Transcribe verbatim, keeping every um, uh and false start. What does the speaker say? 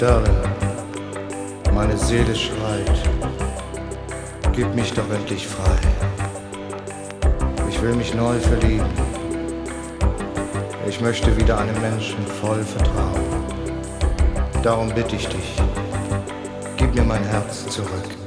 Darling, meine Seele schreit, gib mich doch endlich frei. Ich will mich neu verlieben. Ich möchte wieder einem Menschen voll vertrauen. Darum bitte ich dich, gib mir mein Herz zurück.